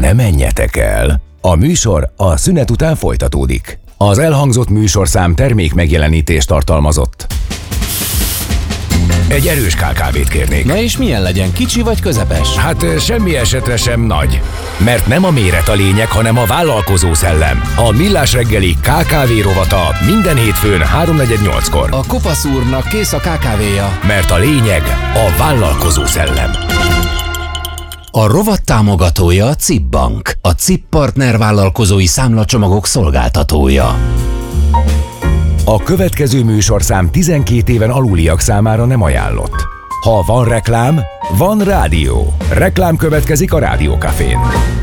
ne menjetek el! A műsor a szünet után folytatódik. Az elhangzott műsorszám termék megjelenítést tartalmazott. Egy erős KKV-t kérnék. Na és milyen legyen, kicsi vagy közepes? Hát semmi esetre sem nagy. Mert nem a méret a lényeg, hanem a vállalkozó szellem. A Millás reggeli KKV rovata minden hétfőn 3:48-kor. A kopasz úrnak kész a KKV-ja. Mert a lényeg a vállalkozó szellem. A rovat támogatója a CIP Bank, a CIP Partner vállalkozói számlacsomagok szolgáltatója. A következő műsorszám 12 éven aluliak számára nem ajánlott. Ha van reklám, van rádió. Reklám következik a Rádiókafén.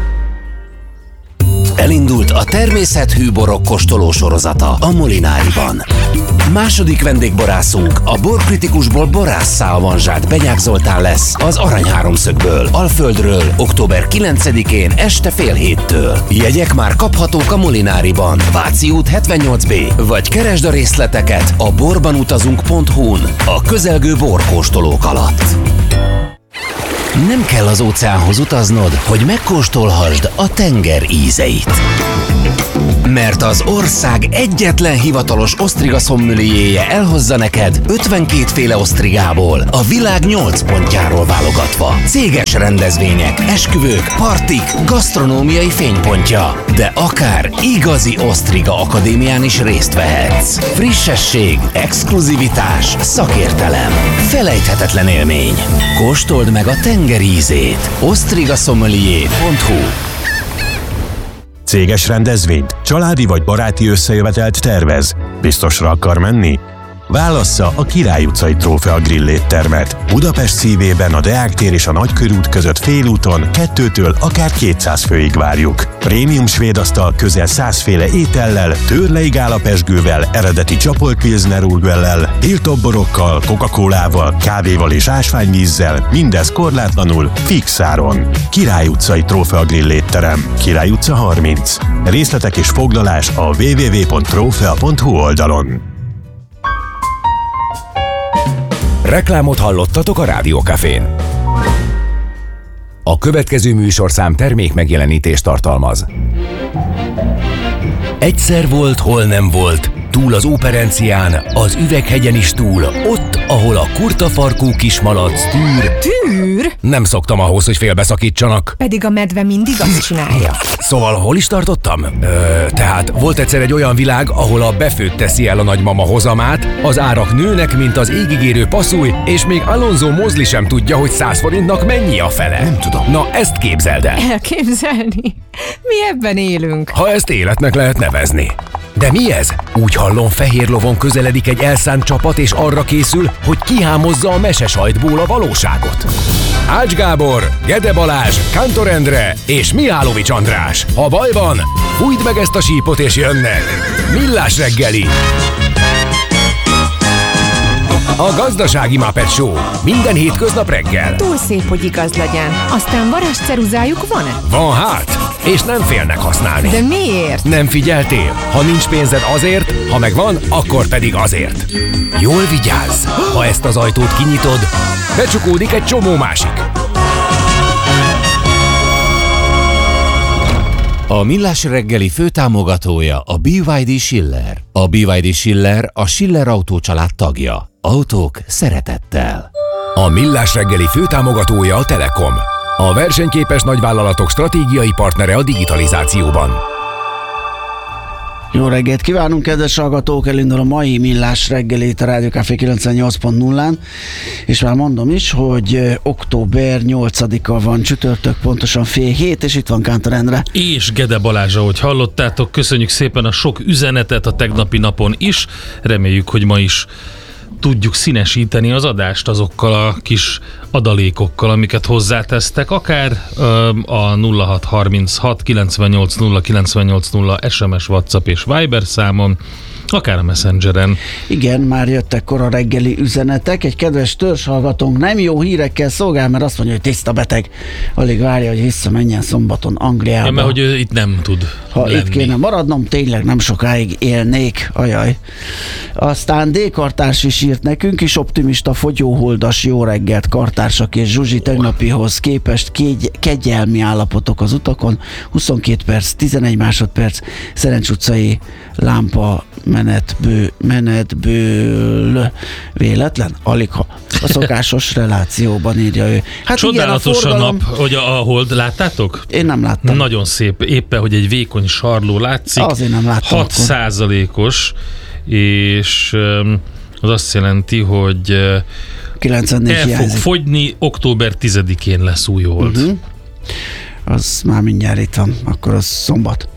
Elindult a természethű borok kóstoló sorozata a Molináriban. Második vendégborászunk a borkritikusból borásszá avanzsált Benyák Zoltán lesz az Arany Háromszögből, Alföldről, október 9-én este 6:30-től. Jegyek már kaphatók a Molináriban, Váci út 78B, vagy keresd a részleteket a borbanutazunk.hu-n a közelgő borkóstolók alatt. Nem kell az óceánhoz utaznod, hogy megkóstolhassd a tenger ízeit. Mert az ország egyetlen hivatalos osztriga szommelierje elhozza neked 52 féle osztrigából, a világ 8 pontjáról válogatva. Céges rendezvények, esküvők, partik, gasztronómiai fénypontja. De akár igazi osztriga akadémián is részt vehetsz. Frissesség, exkluzivitás, szakértelem, felejthetetlen élmény. Kóstold meg a tenger ízét. osztrigasommelier.hu. Céges rendezvényt, családi vagy baráti összejövetelt tervez. Biztosra akar menni? Válassza a Király utcai Trófea Grill éttermet. Budapest szívében a Deák tér és a Nagykörút között félúton 2-től akár 200 főig várjuk. Prémium svéd asztal közel 100 féle étellel, tőrlei gálapezsgővel, eredeti csapolt pilsner urquellel, tiltott borokkal, Coca-Colával, kávéval és ásványvízzel, mindez korlátlanul, fix áron. Király utcai Trófea Grill étterem, Király utca 30. Részletek és foglalás a www.trofea.hu oldalon. Reklámot hallottatok a Rádiókafén. A következő műsorszám termék megjelenítést tartalmaz. Egyszer volt, hol nem volt, túl az Óperencián, az Üveghegyen is túl, ott, ahol a kurtafarkú kismalac tűr. Tűr? Nem szoktam ahhoz, hogy félbeszakítsanak. Pedig a medve mindig azt csinálja. Szóval hol is tartottam? Tehát volt egyszer egy olyan világ, ahol a befőtt teszi el a nagymama hozamát, az árak nőnek, mint az égigérő passzúj, és még Alonso Mosley sem tudja, hogy 100 forintnak mennyi a fele. Nem tudom. Na, ezt képzeld el. Elképzelni? Mi ebben élünk. Ha ezt életnek lehet nevezni. De mi ez? Úgy hallom, fehér lovon közeledik egy elszánt csapat, és arra készül, hogy kihámozza a mesesajtból a valóságot. Ács Gábor, Gede Balázs, Kántor Endre és Mihálovics András. Ha baj van, fújd meg ezt a sípot és jönnek. Millás reggeli. A Gazdasági Muppet Show. Minden hétköznap reggel. Túl szép, hogy igaz legyen. Aztán varázsceruzájuk van-e? Van hát, és nem félnek használni. De miért? Nem figyeltél? Ha nincs pénzed azért, ha megvan, akkor pedig azért. Jól vigyázz! Ha ezt az ajtót kinyitod, becsukódik egy csomó másik. A Millás reggeli főtámogatója a BYD Schiller. A BYD Schiller a Schiller Autó család tagja. Autók szeretettel. A Millás reggeli főtámogatója a Telekom. A versenyképes nagyvállalatok stratégiai partnere a digitalizációban. Jó reggelt kívánunk, kedves hallgatók! Elindul a mai Millás reggelét a Rádiókafé 98.0-án, és már mondom is, hogy október 8-a van csütörtök, pontosan 6:30, és itt van Kántor Endre. És Gede Balázs, ahogy hallottátok, köszönjük szépen a sok üzenetet a tegnapi napon is, reméljük, hogy ma is tudjuk színesíteni az adást azokkal a kis adalékokkal, amiket hozzátesztek, akár a 0636 98 0 98 0 SMS, WhatsApp és Viber számon, Akár a Messengeren. Igen, már jöttek kora reggeli üzenetek. Egy kedves törzshallgatónk nem jó hírekkel szolgál, mert azt mondja, hogy tiszta beteg. Alig várja, hogy visszamenjen szombaton Angliába. Ja, mert hogy ő itt nem tud Ha lenni. itt kéne maradnom, tényleg nem sokáig élnék. Ajaj. Aztán D-kartárs is írt nekünk is, optimista fogyóholdas jó reggelt, kartársak és Zsuzsi tegnapihoz képest kegyelmi állapotok az utakon. 22 perc, 11 másodperc, Szerencs utcai lámpa menetből véletlen? Aligha. A szokásos relációban írja ő. Hát csodálatos igen, a nap, hogy a hold, láttátok? Én nem láttam. Nagyon szép, éppen, hogy egy vékony sarló látszik. Azért nem láttam 6%-os, és az azt jelenti, hogy 94 el fog hiányzik. fogyni, október 10-én lesz új hold. Az már mindjárt itt van, akkor az szombat.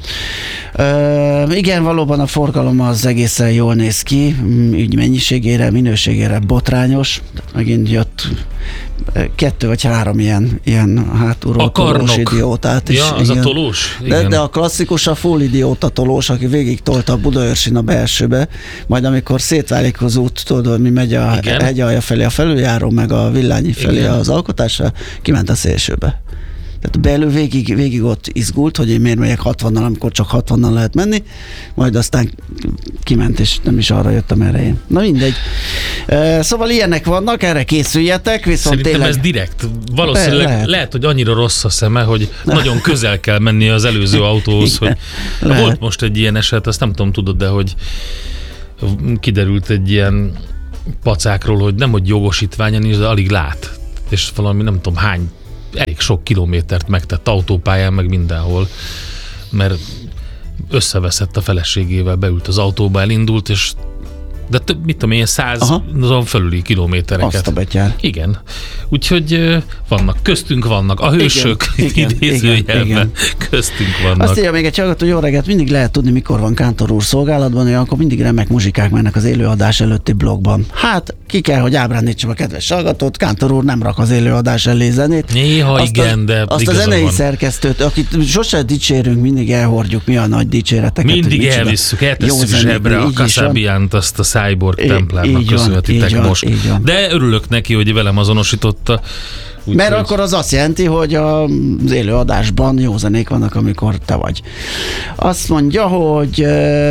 Igen, valóban a forgalom az egészen jól néz ki, ügy mennyiségére, minőségére botrányos. Megint jött 2 vagy 3 ilyen hátulról tolós idiótát is. Ja, az igen. A tolós? De a klasszikus a full idióta tolós, aki végig tolta a Budaörsin a belsőbe, majd amikor szétválik az út, tudod, hogy mi megy a hegyalja felé a felüljáró, meg a Villányi felé igen. Az alkotásra, kiment a szélsőbe. Tehát belül végig ott izgult, hogy én miért megyek 60-nal, amikor csak 60-nal lehet menni, majd aztán kiment, és nem is arra jöttem erre én. Na mindegy. Szóval ilyenek vannak, erre készüljetek, viszont szerintem tényleg... ez direkt. Valószínűleg lehet, hogy annyira rossz a szeme, hogy nagyon közel kell menni az előző autóhoz, hogy volt most egy ilyen eset, azt nem tudom, tudod, de hogy kiderült egy ilyen pacákról, hogy nem, hogy jogosítványa nincs, de alig lát. És valami nem tudom hány elég sok kilométert megtett autópályán, meg mindenhol, mert összeveszett a feleségével, beült az autóba, elindult, és de több, mit tudom én, 100 fölüli kilométereket. Azt a betyár. Igen. Úgyhogy köztünk vannak a hősök, idézőjelben köztünk vannak. Azt írja még egy hallgató, jó reggelt, mindig lehet tudni, mikor van Kántor úr szolgálatban, olyankor mindig remek muzsikák mennek az élőadás előtti blogban. Hát, ki kell, hogy ábrándítsam a kedves hallgatót, Kántor úr nem rak az élőadás elé zenét. Néha azt igen, de azt a zenei szerkesztőt, akit sose dicsérünk, mindig elhordjuk, mi a nagy dicséreteket. Mindig elvisszük, eltesszük zsebre a Kasabiánt, azt a Cyborg templának köszönhetitek most. De örülök neki, hogy velem azonosította. Mert akkor az azt jelenti, hogy az élőadásban jó zenék vannak, amikor te vagy. Azt mondja, hogy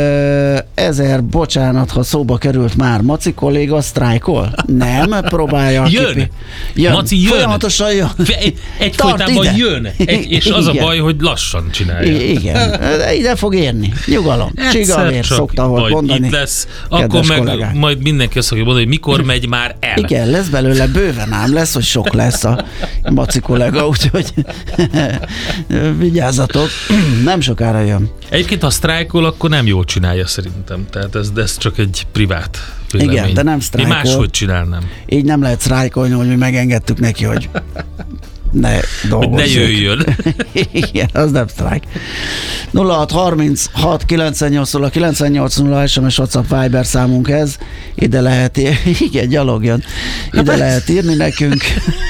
1000 bocsánat, ha szóba került már. Maci kolléga sztrájkol? Nem, próbálja. Jön. Maci jön. Folyamatosan jön. Egyfolytában jön. És az a baj, hogy lassan csinálja. Igen. Ide fog érni. Nyugalom. Csigavér szokta mondani. Itt lesz. Akkor meg kollégák. Majd mindenki azt fogja mondani, hogy mikor megy már el. Igen, lesz belőle bőven ám lesz, hogy sok lesz a Maci kollega, úgyhogy vigyázzatok, nem sokára jön. Egyébként ha sztrájkol, akkor nem jól csinálja szerintem, tehát ez csak egy privát vélemény. Igen, de nem sztrájkol. Én máshogy csinálnám. Így nem lehet sztrájkolni, hogy mi megengedtük neki, hogy ne dolgozzuk. Hogy ne jöjjön. Igen, az nem sztrájk. 0636 98 980 SMS WhatsApp Viber számunk ez. Ide lehet igen, gyalogjon. Ide lehet írni nekünk.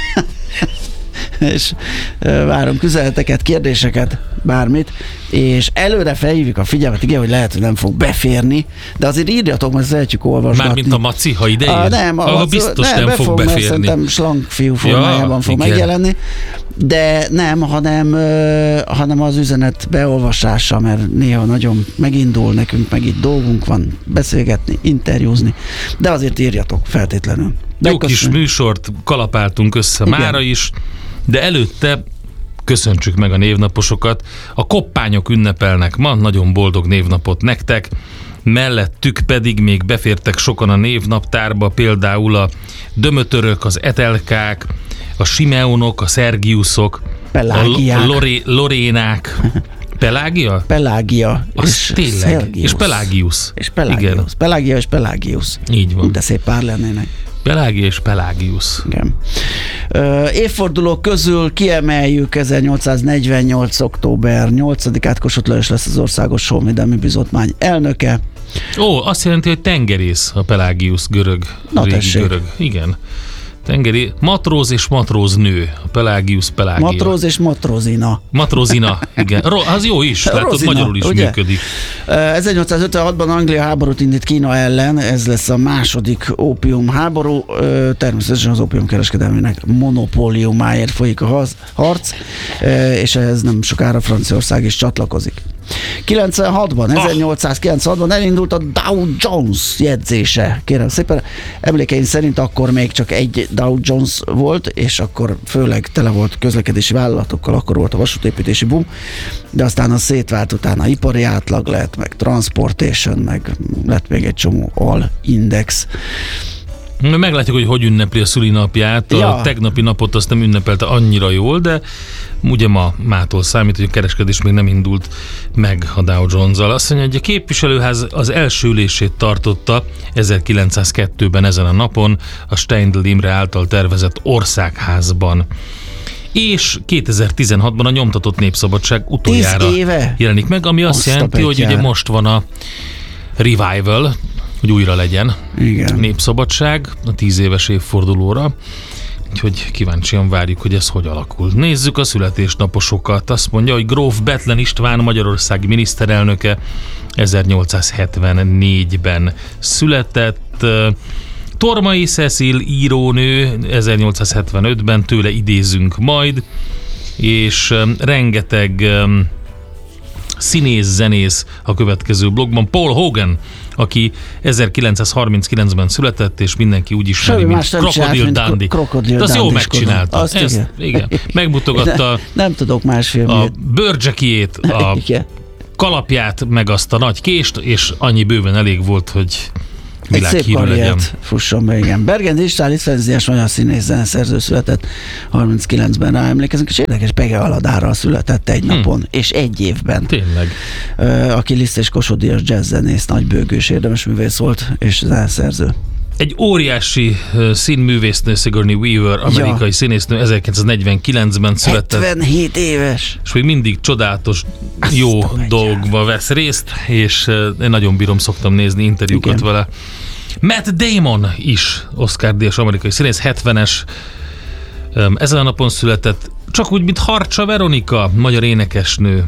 És várunk üzeneteket, kérdéseket, bármit, és előre felhívjuk a figyelmet, igen, hogy lehet, hogy nem fog beférni, de azért írjatok, mert szeretjük olvasgatni. Mármint a Maci, ha ide ír? Nem, biztos nem fog beférni. Mert szerintem slangfiú formájában fog megjelenni, de nem, hanem az üzenet beolvasása, mert néha nagyon megindul nekünk, meg itt dolgunk van, beszélgetni, interjúzni, de azért írjatok feltétlenül. Jó kis műsort kalapáltunk össze mára is, de előtte köszöntsük meg a névnaposokat. A koppányok ünnepelnek ma, nagyon boldog névnapot nektek, mellettük pedig még befértek sokan a névnaptárba, például a Dömötörök, az Etelkák, a Simeonok, a Szergiuszok, a Lorénák. Pelágia? Pelágia. És tényleg. És Pelágius. És Pelágius. Igen. Pelágia és Pelágius. Így van. De szép pár lennének. Pelágia és Pelágius. Igen. Évfordulók közül kiemeljük 1848. október 8-át, Kossuth Lajos lesz az Országos Honvédelmi Bizottmány elnöke. Ó, azt jelenti, hogy tengerész a Pelágius görög. Na tessék. Görög. Igen. Tengeri matróz és matróznő. Pelagius Pelagia. Matróz és matrózina. Matrózina, igen. Az jó is, látod, Rozina, magyarul is ugye? működik. 1856-ban Anglia háborút indít Kína ellen, ez lesz a második ópiumháború. Természetesen az ópiumkereskedelmének monopóliumáért folyik a harc, és ehhez nem sokára Franciaország is csatlakozik. 1896-ban elindult a Dow Jones jegyzése. Kérem szépen, emlékeim szerint akkor még csak egy Dow Jones volt, és akkor főleg tele volt közlekedési vállalatokkal, akkor volt a vasútépítési boom, de aztán az szétvált, utána ipari átlag lett, meg transportation, meg lett még egy csomó all-index. Meglátjuk, hogy ünnepli a szülinapját. A tegnapi napot azt nem ünnepelte annyira jól, de ugye mától számít, hogy a kereskedés még nem indult meg a Dow Jones-zal. Azt mondja, hogy a képviselőház az első ülését tartotta 1902-ben ezen a napon a Steindl Imre által tervezett Országházban. És 2016-ban a nyomtatott Népszabadság utoljára jelenik meg, ami azt jelenti, hogy ugye most van a revival, hogy újra legyen. Igen. Népszabadság a 10 éves évfordulóra. Úgyhogy kíváncsian várjuk, hogy ez hogy alakul. Nézzük a születésnaposokat. Azt mondja, hogy gróf Bethlen István magyarországi miniszterelnöke 1874-ben született. Tormai Cecil írónő 1875-ben, tőle idézünk majd, és rengeteg színész-zenész a következő blogban. Paul Hogan, aki 1939-ben született, és mindenki úgy ismeri, mint Crocodile Dundee. Azt jól megcsinálta. Igen. Megmutogatta nem tudok más filmét. A bőrcsekijét, a kalapját, meg azt a nagy kést, és annyi bőven elég volt, hogy világhírű legyen. Fusson be, igen. Bergend István licenciás magyar színész zeneszerző született 39-ben, rá emlékezünk, és érdekes, Pege Aladárral született egy napon, és egy évben. Tényleg. Aki Liszt és Kossuth Díjas jazzzenész, nagybőgős, érdemes művész volt, és zeneszerző. Egy óriási színművésznő, Sigourney Weaver, amerikai színésznő, 1949-ben született. 77 éves. És még mindig csodálatos, jó dolgokba vesz részt, és én nagyon bírom, szoktam nézni interjúkat vele. Matt Damon is Oscar-díjas amerikai színész, 70-es, ezen a napon született, csak úgy, mint Harcsa Veronika, magyar énekesnő,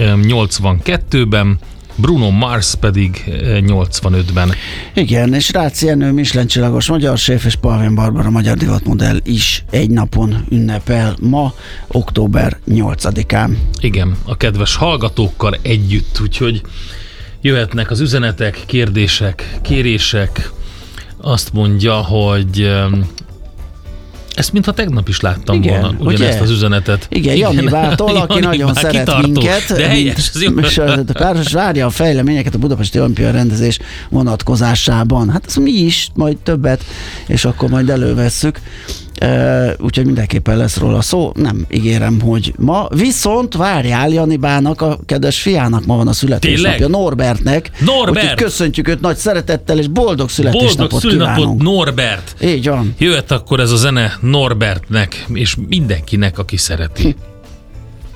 82-ben, Bruno Mars pedig 85-ben. Igen, és Rácz Ernő Michelin-csillagos magyar séf és Palvin Barbara magyar divatmodell is egy napon ünnepel ma, október 8-án. Igen, a kedves hallgatókkal együtt, úgyhogy jöhetnek az üzenetek, kérdések, kérések. Azt mondja, hogy ezt mintha tegnap is láttam volna, ugyanezt az üzenetet. Igen, Janibától, aki nagyon szeret kitartó, minket. De helyes, és várja a fejleményeket a Budapesti Olimpia rendezés vonatkozásában. Hát ezt mi is, majd többet, és akkor majd elővesszük. Úgyhogy mindenképpen lesz róla szó, nem ígérem, hogy ma, viszont várjál Janibának, a kedves fiának ma van a születésnapja, Norbertnek. Úgyhogy köszöntjük őt nagy szeretettel, és boldog születésnapot kívánunk. Norbert! Így van. Jöhet akkor ez a zene Norbertnek, és mindenkinek, aki szereti.